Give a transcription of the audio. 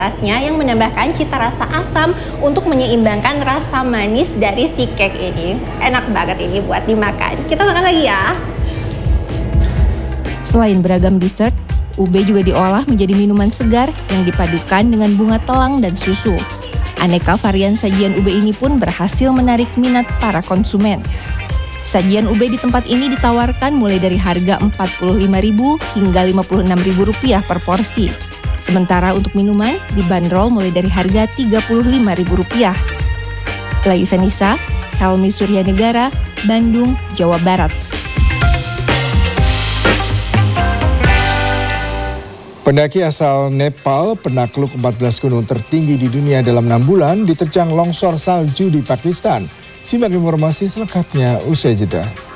Rasnya yang menambahkan cita rasa asam untuk menyeimbangkan rasa manis dari si cake ini. Enak banget ini buat dimakan. Kita makan lagi ya. Selain beragam dessert, ube juga diolah menjadi minuman segar yang dipadukan dengan bunga telang dan susu. Aneka varian sajian ube ini pun berhasil menarik minat para konsumen. Sajian ube di tempat ini ditawarkan mulai dari harga Rp45.000 hingga Rp56.000 per porsi. Sementara untuk minuman dibanderol mulai dari harga Rp35.000. Laisa Nisa, Helmi Suryanegara, Bandung, Jawa Barat. Pendaki asal Nepal, penakluk 14 gunung tertinggi di dunia dalam 6 bulan, diterjang longsor salju di Pakistan. Simak informasi selengkapnya usai jeda.